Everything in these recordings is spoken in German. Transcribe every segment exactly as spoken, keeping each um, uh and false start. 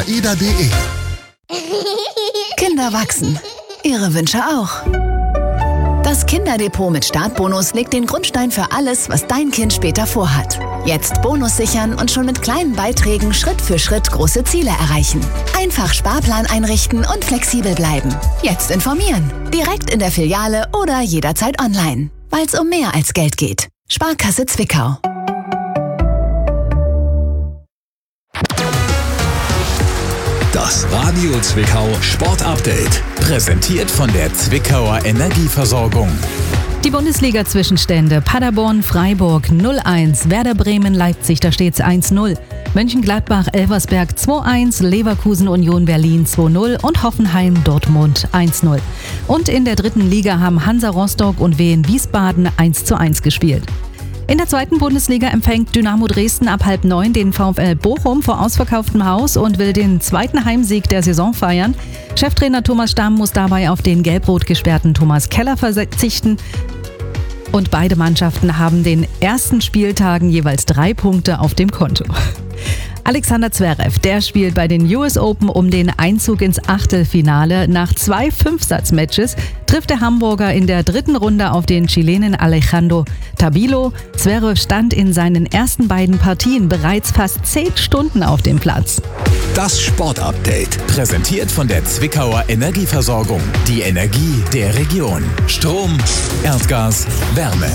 aida punkt de. Kinder wachsen. Ihre Wünsche auch. Das Kinderdepot mit Startbonus legt den Grundstein für alles, was dein Kind später vorhat. Jetzt Bonus sichern und schon mit kleinen Beiträgen Schritt für Schritt große Ziele erreichen. Einfach Sparplan einrichten und flexibel bleiben. Jetzt informieren. Direkt in der Filiale oder jederzeit online. Weil es um mehr als Geld geht. Sparkasse Zwickau. Das Radio Zwickau Sport Update. Präsentiert von der Zwickauer Energieversorgung. Die Bundesliga-Zwischenstände: Paderborn, Freiburg null eins, Werder Bremen, Leipzig, da steht's eins null. Mönchengladbach, Elversberg zwei eins, Leverkusen, Union Berlin zwei null und Hoffenheim, Dortmund eins null. Und in der dritten Liga haben Hansa Rostock und Wien Wiesbaden eins zu eins gespielt. In der zweiten Bundesliga empfängt Dynamo Dresden ab halb neun den VfL Bochum vor ausverkauftem Haus und will den zweiten Heimsieg der Saison feiern. Cheftrainer Thomas Stamm muss dabei auf den gelb-rot gesperrten Thomas Keller verzichten. Und beide Mannschaften haben den ersten Spieltagen jeweils drei Punkte auf dem Konto. Alexander Zverev, der spielt bei den U S Open um den Einzug ins Achtelfinale. Nach zwei Fünfsatz-Matches trifft der Hamburger in der dritten Runde auf den Chilenen Alejandro Tabilo. Zverev stand in seinen ersten beiden Partien bereits fast zehn Stunden auf dem Platz. Das Sportupdate. Präsentiert von der Zwickauer Energieversorgung. Die Energie der Region. Strom, Erdgas, Wärme.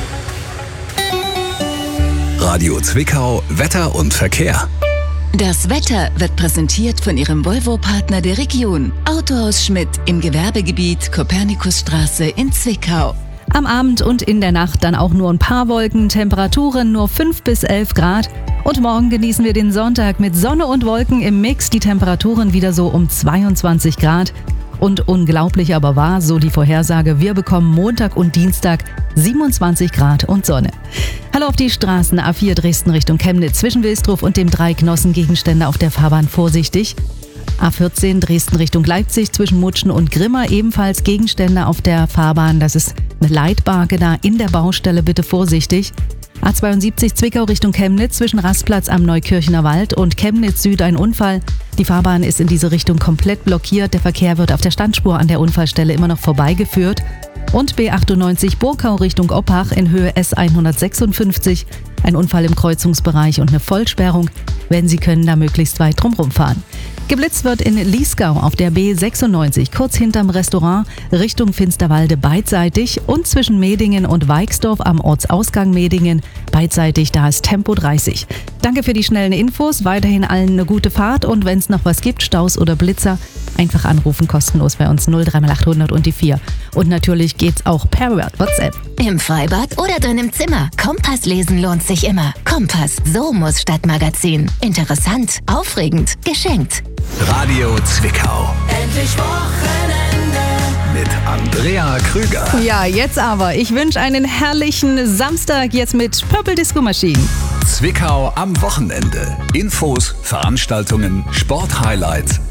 Radio Zwickau, Wetter und Verkehr. Das Wetter wird präsentiert von Ihrem Volvo-Partner der Region. Autohaus Schmidt im Gewerbegebiet Kopernikusstraße in Zwickau. Am Abend und in der Nacht dann auch nur ein paar Wolken, Temperaturen nur fünf bis elf Grad. Und morgen genießen wir den Sonntag mit Sonne und Wolken im Mix, die Temperaturen wieder so um zweiundzwanzig Grad. Und unglaublich aber wahr, so die Vorhersage, wir bekommen Montag und Dienstag siebenundzwanzig Grad und Sonne. Hallo auf die Straßen: A vier Dresden Richtung Chemnitz, zwischen Wilsdruf und dem Dreiknossen, Gegenstände auf der Fahrbahn vorsichtig. A vierzehn Dresden Richtung Leipzig, zwischen Mutschen und Grimma, ebenfalls Gegenstände auf der Fahrbahn. Das ist eine Leitbarke da in der Baustelle, bitte vorsichtig. A zweiundsiebzig Zwickau Richtung Chemnitz, zwischen Rastplatz am Neukirchener Wald und Chemnitz Süd ein Unfall. Die Fahrbahn ist in diese Richtung komplett blockiert. Der Verkehr wird auf der Standspur an der Unfallstelle immer noch vorbeigeführt. Und B achtundneunzig Burkau Richtung Oppach in Höhe S hundertsechsundfünfzig. Ein Unfall im Kreuzungsbereich und eine Vollsperrung. Wenn Sie können, da möglichst weit drumherum fahren. Geblitzt wird in Liesgau auf der B sechsundneunzig, kurz hinterm Restaurant, Richtung Finsterwalde beidseitig und zwischen Medingen und Weixdorf am Ortsausgang Medingen beidseitig, da ist Tempo dreißig. Danke für die schnellen Infos, weiterhin allen eine gute Fahrt und wenn es noch was gibt, Staus oder Blitzer, einfach anrufen, kostenlos bei uns null drei achthundert und die vier. Und natürlich geht's auch per WhatsApp. Im Freibad oder drin im Zimmer. Kompass lesen lohnt sich immer. Kompass, so muss Stadtmagazin. Interessant, aufregend, geschenkt. Radio Zwickau. Endlich Wochenende Mit Andrea Krüger. Ja, jetzt aber. Ich wünsche einen herrlichen Samstag jetzt mit Purple Disco Machine. Zwickau am Wochenende. Infos, Veranstaltungen, Sporthighlights